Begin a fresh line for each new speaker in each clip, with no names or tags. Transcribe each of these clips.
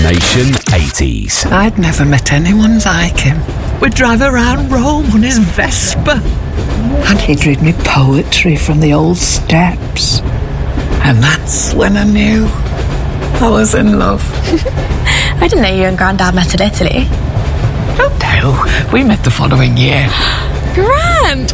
Nation 80s.
I'd never met anyone like him. We'd drive around Rome on his Vespa. And he'd read me poetry from the old steps. And that's when I knew I was in love.
I didn't know you and Grandad met in Italy.
Oh no, we met the following year.
Grand!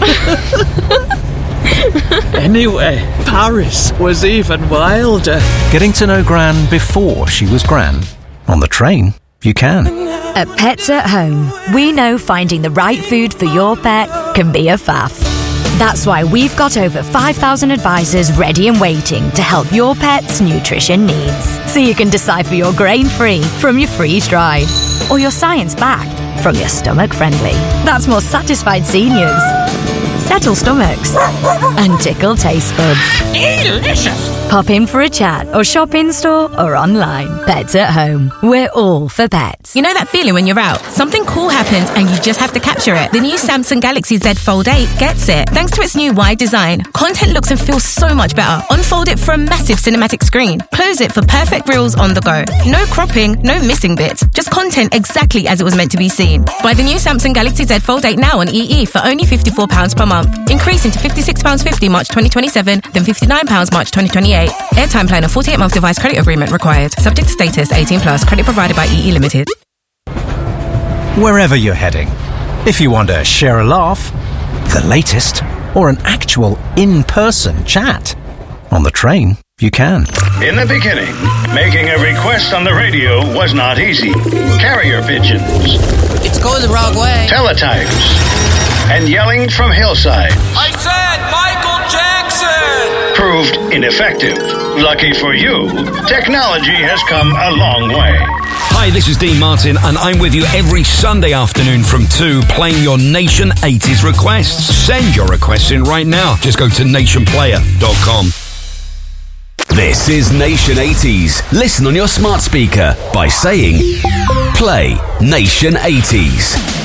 Anyway, Paris was even wilder.
Getting to know Gran before she was Gran. On the train, you can.
At Pets at Home, we know finding the right food for your pet can be a faff. That's why we've got over 5,000 advisors ready and waiting to help your pet's nutrition needs. So you can decipher your grain-free from your freeze-dried, or your science-backed from your stomach-friendly. That's more satisfied seniors, settle stomachs, and tickle taste buds.
Delicious!
Pop in for a chat or shop in-store or online. Pets at Home. We're all for pets.
You know that feeling when you're out? Something cool happens and you just have to capture it. The new Samsung Galaxy Z Fold 8 gets it. Thanks to its new wide design, content looks and feels so much better. Unfold it for a massive cinematic screen. Close it for perfect reels on the go. No cropping, no missing bits. Just content exactly as it was meant to be seen. Buy the new Samsung Galaxy Z Fold 8 now on EE for only £54 per month. Increasing to £56.50 March 2027, then £59 March 2028. Airtime plan and 48-month device credit agreement required. Subject to status, 18+. Credit provided by EE Limited.
Wherever you're heading, if you want to share a laugh, the latest, or an actual in-person chat, on the train, you can.
In the beginning, making a request on the radio was not easy. Carrier pigeons.
It's going the wrong way.
Teletypes. And yelling from hillsides.
I said Michael Jackson!
Proved ineffective. Lucky for you, technology has come a long way.
Hi, this is Dean Martin, and I'm with you every Sunday afternoon from 2, playing your Nation 80s requests. Send your requests in right now. Just go to nationplayer.com. This is Nation 80s. Listen on your smart speaker by saying, play Nation 80s.